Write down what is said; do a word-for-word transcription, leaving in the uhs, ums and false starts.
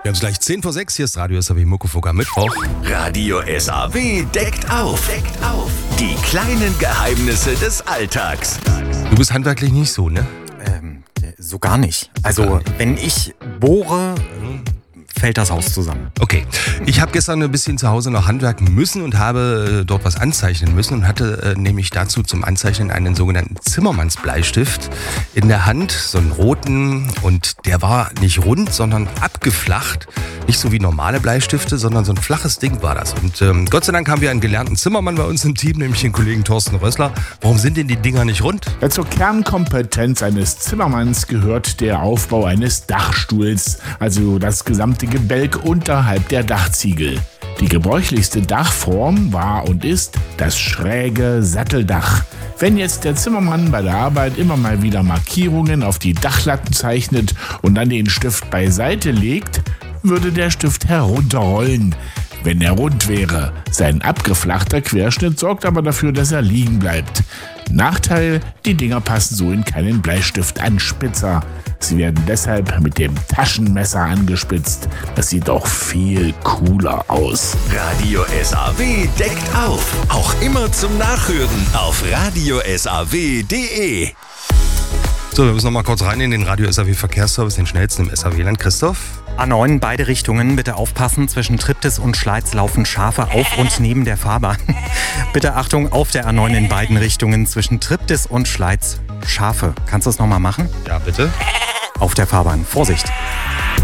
Wir haben es gleich zehn vor sechs, hier ist Radio S A W Muckefuck am Mittwoch. Radio S A W deckt auf. Deckt auf. Die kleinen Geheimnisse des Alltags. Du bist handwerklich nicht so, ne? Ähm, so gar nicht. Also, gar nicht. Wenn ich bohre, fällt das Haus zusammen. Okay. Ich habe gestern ein bisschen zu Hause noch handwerken müssen und habe äh, dort was anzeichnen müssen und hatte äh, nämlich dazu zum Anzeichnen einen sogenannten Zimmermannsbleistift in der Hand, so einen roten, und der war nicht rund, sondern abgeflacht. Nicht so wie normale Bleistifte, sondern so ein flaches Ding war das. Und ähm, Gott sei Dank haben wir einen gelernten Zimmermann bei uns im Team, nämlich den Kollegen Thorsten Rössler. Warum sind denn die Dinger nicht rund? Ja, zur Kernkompetenz eines Zimmermanns gehört der Aufbau eines Dachstuhls, also das gesamte Gebälk unterhalb der Dachziegel. Die gebräuchlichste Dachform war und ist das schräge Satteldach. Wenn jetzt der Zimmermann bei der Arbeit immer mal wieder Markierungen auf die Dachlatten zeichnet und dann den Stift beiseite legt, würde der Stift herunterrollen, wenn er rund wäre. Sein abgeflachter Querschnitt sorgt aber dafür, dass er liegen bleibt. Nachteil, die Dinger passen so in keinen Bleistiftanspitzer. Sie werden deshalb mit dem Taschenmesser angespitzt. Das sieht doch viel cooler aus. Radio S A W deckt auf. Auch immer zum Nachhören auf radio s a w punkt d e. So, wir müssen noch mal kurz rein in den Radio S A W Verkehrsservice, den schnellsten im S A W-Land. Christoph? A neun, beide Richtungen. Bitte aufpassen, zwischen Triptis und Schleiz laufen Schafe auf und neben der Fahrbahn. Bitte Achtung, auf der A neun in beiden Richtungen, zwischen Triptis und Schleiz Schafe. Kannst du das nochmal machen? Ja, bitte. Auf der Fahrbahn. Vorsicht!